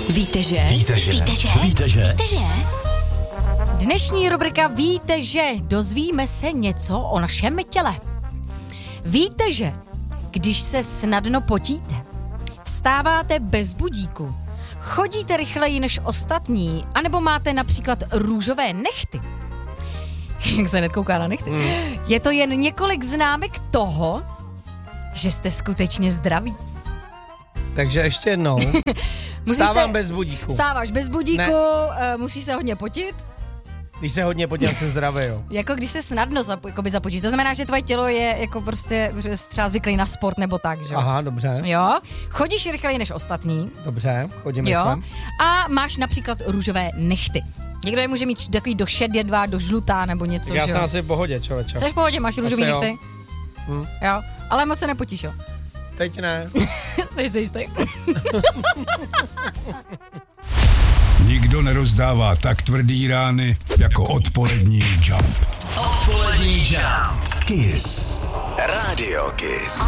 Víte, že? Dnešní rubrika Víte, že? Dozvíme se něco o našem těle. Víte, že? Když se snadno potíte, vstáváte bez budíku, chodíte rychleji než ostatní, anebo máte například růžové nehty. Jak se hned kouká na nehty. Je to jen několik známek toho, že jste skutečně zdraví. Takže ještě jednou. Vstávám bez budíku. Vstáváš bez budíku, musíš se hodně potit. Když se hodně potím, jsem zdravý, jo. Jako když se snadno zapotíš. To znamená, že tvoje tělo je jako prostě třeba zvyklý na sport nebo tak, že jo? Aha, dobře. Jo. Chodíš rychleji než ostatní. Dobře, chodím jo. rychle. A máš například růžové nehty. Někdo je může mít takový do šedědva, do žlutá nebo něco, Já že jsem asi v pohodě, člověče. Jsi v pohodě, máš růžový nehty? Jo. Ale moc se nepotíš, jo? Teď ne. Jsi si jistý? Nikdo nerozdává tak tvrdý rány jako odpolední Jump. Odpolední Jump. Kiss. Radio Kiss.